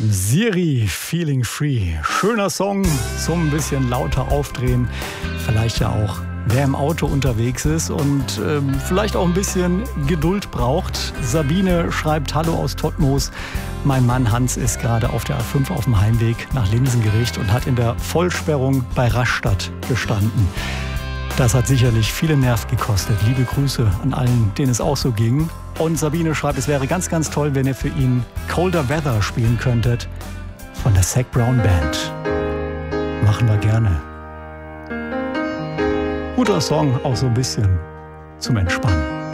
Siri, Feeling Free. Schöner Song zum ein bisschen lauter aufdrehen. Vielleicht ja auch, wer im Auto unterwegs ist und vielleicht auch ein bisschen Geduld braucht. Sabine schreibt: Hallo aus Todtmoos. Mein Mann Hans ist gerade auf der A5 auf dem Heimweg nach Linsengericht und hat in der Vollsperrung bei Rastatt gestanden. Das hat sicherlich viele Nerven gekostet. Liebe Grüße an allen, denen es auch so ging. Und Sabine schreibt, es wäre ganz, ganz toll, wenn ihr für ihn Colder Weather spielen könntet von der Zac Brown Band. Machen wir gerne. Guter Song, auch so ein bisschen zum Entspannen.